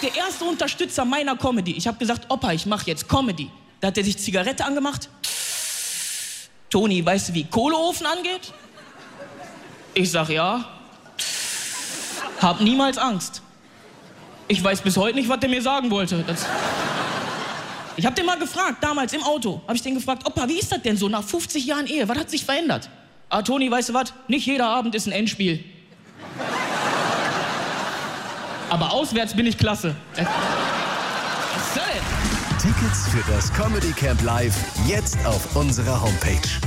der erste Unterstützer meiner Comedy. Ich habe gesagt, Opa, ich mache jetzt Comedy. Da hat er sich Zigarette angemacht. Toni, weißt du, wie Kohleofen angeht? Ich sag, ja. Hab niemals Angst. Ich weiß bis heute nicht, was der mir sagen wollte. Ich hab den mal gefragt, damals im Auto. Hab ich den gefragt, Opa, wie ist das denn so nach 50 Jahren Ehe? Was hat sich verändert? Ah, Toni, weißt du was? Nicht jeder Abend ist ein Endspiel. Aber auswärts bin ich klasse. Was soll denn? Tickets für das Comedy Camp Live jetzt auf unserer Homepage.